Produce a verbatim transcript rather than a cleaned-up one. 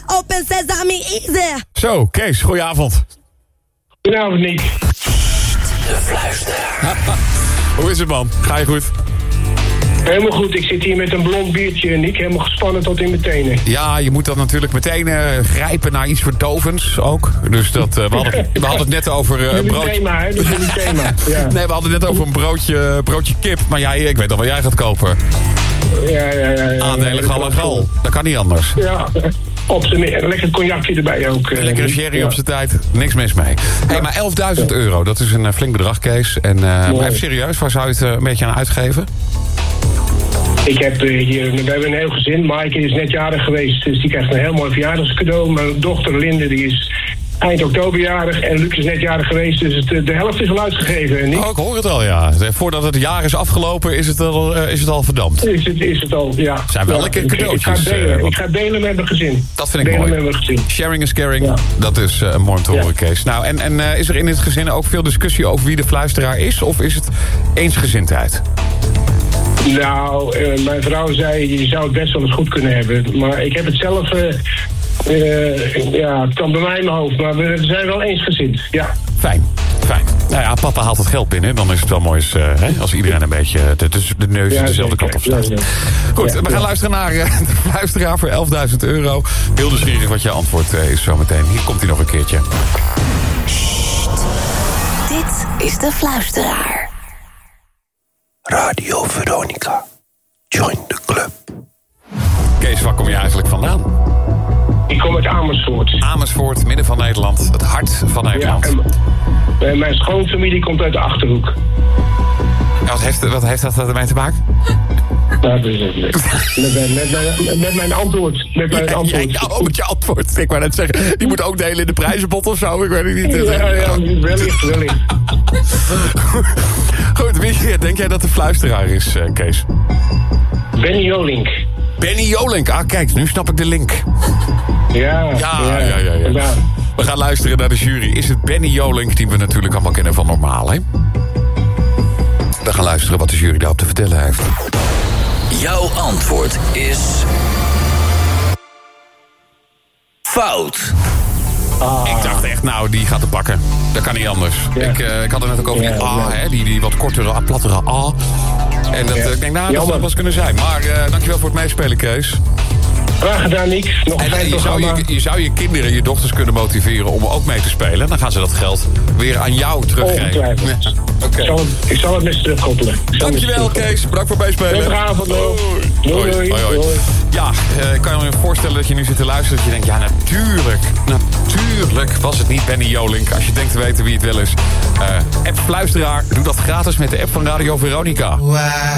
open sesame, easy. Zo, Kees, goedenavond. Goedenavond, Nick. De Fluisteraar. Hoe is het, man? Ga je goed? Helemaal goed, ik zit hier met een blond biertje, Nick. Helemaal gespannen tot in mijn tenen. Ja, je moet dan natuurlijk meteen uh, grijpen naar iets verdovends ook. Dus dat, uh, we, hadden, we hadden het net over uh, een broodje... thema, hè? Dat is een thema, ja. Nee, we hadden het net over een broodje, broodje kip. Maar jij, ik weet al wat jij gaat kopen. Ja, ja, ja. ja Aandelen gal en gal. Dat kan niet anders. Ja, op zijn een lekker cognacje erbij ook. Uh, Lekkere sherry ja. op zijn tijd. Niks mis mee. Ja. Hey, maar elfduizend euro, dat is een uh, flink bedrag, Kees. En uh, maar even serieus, waar zou je het uh, een beetje aan uitgeven? Ik heb uh, hier, we hebben een heel gezin. Maaike is net jarig geweest, dus die krijgt een heel mooi verjaardagscadeau. Mijn dochter Linde, die is eind oktober jarig. En Luc is net jarig geweest, dus het, de helft is al uitgegeven. Niet? Oh, ik hoor het al, ja. Voordat het jaar is afgelopen, is het al, uh, is het al verdampt. Is het, is het al, ja. Zijn wel ja, lekker cadeautjes. Ik, ik, ga delen, uh, ik ga delen met mijn gezin. Dat vind ik delen mooi. Met mijn gezin. Sharing is caring, ja. Dat is uh, mooi om te horen, ja. Kees. Nou, en, en uh, is er in het gezin ook veel discussie over wie de fluisteraar is? Of is het eensgezindheid? Nou, uh, mijn vrouw zei, je zou het best wel eens goed kunnen hebben. Maar ik heb het zelf, uh, uh, ja, het kan bij mij in mijn hoofd. Maar we zijn wel eensgezind, ja. Fijn, fijn. Nou ja, papa haalt het geld binnen. Dan is het wel mooi als, uh, hè, als iedereen een beetje de, de neus ja, dezelfde kant op staat. Ja, ja. Goed, ja, we gaan ja. luisteren naar uh, de fluisteraar voor elfduizend euro. Heel nieuwsgierig wat je antwoord uh, is zometeen. Hier komt hij nog een keertje. Sst. Dit is de fluisteraar. Radio Veronica. Join the club. Kees, waar kom je eigenlijk vandaan? Ik kom uit Amersfoort. Amersfoort, midden van Nederland. Het hart van Nederland. Ja, en mijn schoonfamilie komt uit de Achterhoek. Ja, wat, heeft, wat heeft dat ermee te maken? Nou, dus, met, met, met, met, met mijn antwoord. Met mijn antwoord. Ja, ja, met je antwoord. Ik wou net zeggen, die moet ook delen in de prijzenbot of zo. Ik weet het niet. Ja, ja, wellicht, wellicht. Goed, wie denk jij dat de fluisteraar is, uh, Kees? Benny Jolink. Benny Jolink. Ah, kijk, nu snap ik de link. Ja, ja, ja, ja. ja, ja. ja. We gaan luisteren naar de jury. Is het Benny Jolink, die we natuurlijk allemaal kennen van Normaal, hè? We gaan luisteren wat de jury daarop te vertellen heeft. Jouw antwoord is... fout. Ah. Ik dacht echt, nou, die gaat te pakken. Dat kan niet anders. Ja. Ik, uh, ik had het net ook over ja, die A, ja. hè, die, die wat kortere, plattere A. En dat, ja. ik denk, nou, dat zou wel kunnen zijn. Maar uh, dankjewel voor het meespelen, Kees. Graag gedaan, Nick. Nog en, een je, zou je, je zou je kinderen, je dochters kunnen motiveren om ook mee te spelen. Dan gaan ze dat geld weer aan jou teruggeven. Ja. Okay. Ik, zal, ik zal het met ze terugkoppelen. Dankjewel, Kees. Bedankt voor meespelen. Goedenavond. Doei. Doei. Doei. Doei. Doei. Ja, uh, ik kan je me voorstellen dat je nu zit te luisteren. Dat je denkt, ja, natuurlijk. Natuurlijk was het niet Benny Jolink. Als je denkt te weten wie het wel is. Uh, app Fluisteraar, doe dat gratis met de app van Radio Veronica. Wow.